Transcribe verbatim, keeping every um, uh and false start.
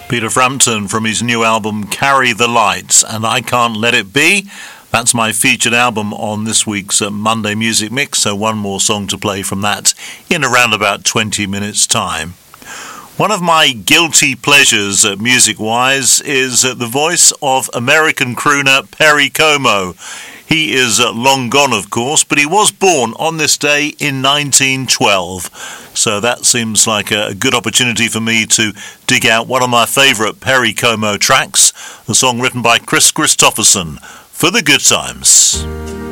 Peter Frampton from his new album Carry the Lights, and I Can't Let It Be. That's my featured album on this week's uh, Monday Music Mix, so one more song to play from that in around about twenty minutes time. One of my guilty pleasures uh, music-wise is uh, the voice of American crooner Perry Como. He is uh, long gone, of course, but he was born on this day in nineteen twelve. So that seems like a good opportunity for me to dig out one of my favourite Perry Como tracks, the song written by Chris Christopherson, For the Good Times.